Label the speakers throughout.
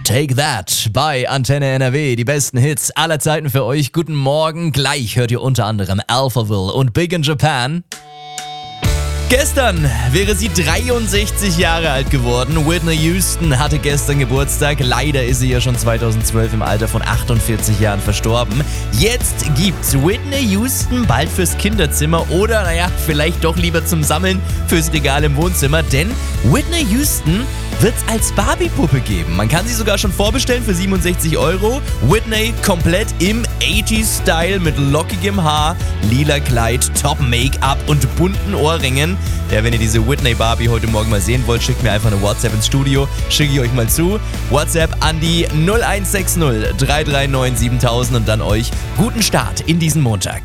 Speaker 1: Take That bei Antenne NRW. Die besten Hits aller Zeiten für euch. Guten Morgen. Gleich hört ihr unter anderem Alphaville und Big in Japan. Gestern wäre sie 63 Jahre alt geworden. Whitney Houston hatte gestern Geburtstag. Leider ist sie ja schon 2012 im Alter von 48 Jahren verstorben. Jetzt gibt's Whitney Houston bald fürs Kinderzimmer oder, vielleicht doch lieber zum Sammeln fürs Regal im Wohnzimmer. Denn Whitney Houston wird's als Barbie-Puppe geben. Man kann sie sogar schon vorbestellen für 67 €. Whitney komplett im 80s-Style mit lockigem Haar, lila Kleid, Top-Make-up und bunten Ohrringen. Ja, wenn ihr diese Whitney-Barbie heute Morgen mal sehen wollt, schickt mir einfach eine WhatsApp ins Studio. Schicke ich euch mal zu. WhatsApp an die 0160 339 7000 und dann euch guten Start in diesen Montag.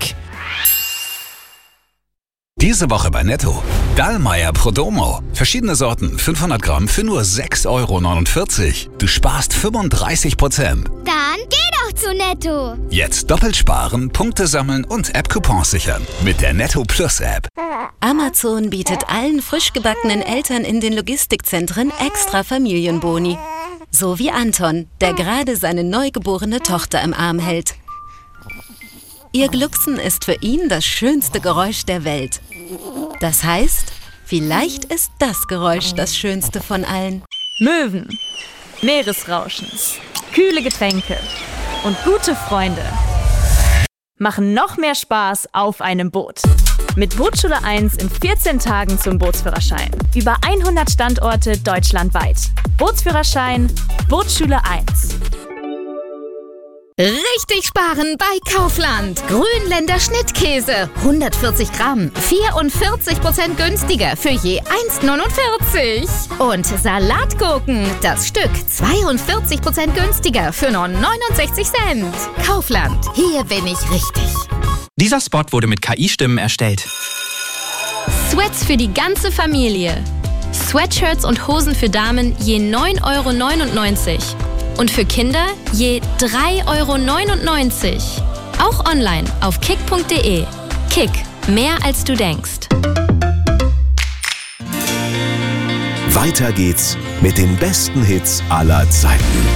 Speaker 2: Diese Woche bei Netto. Dallmayr Prodomo. Verschiedene Sorten, 500 Gramm für nur 6,49 €. Du sparst 35%.
Speaker 3: Dann geh doch zu Netto.
Speaker 2: Jetzt doppelt sparen, Punkte sammeln und App-Coupons sichern. Mit der Netto Plus App.
Speaker 4: Amazon bietet allen frisch gebackenen Eltern in den Logistikzentren extra Familienboni. So wie Anton, der gerade seine neugeborene Tochter im Arm hält. Ihr Glucksen ist für ihn das schönste Geräusch der Welt. Das heißt, vielleicht ist das Geräusch das schönste von allen.
Speaker 5: Möwen, Meeresrauschen, kühle Getränke und gute Freunde machen noch mehr Spaß auf einem Boot. Mit Bootsschule 1 in 14 Tagen zum Bootsführerschein. Über 100 Standorte deutschlandweit. Bootsführerschein, Bootsschule 1.
Speaker 6: Richtig sparen bei Kaufland. Grünländer Schnittkäse, 140 Gramm, 44% günstiger für je 1,49. Und Salatgurken, das Stück, 42% günstiger für nur 69 Cent. Kaufland, hier bin ich richtig.
Speaker 7: Dieser Spot wurde mit KI-Stimmen erstellt.
Speaker 8: Sweats für die ganze Familie. Sweatshirts und Hosen für Damen je 9,99 €. Und für Kinder je 3,99 €. Auch online auf kick.de. Kick, mehr als du denkst.
Speaker 9: Weiter geht's mit den besten Hits aller Zeiten.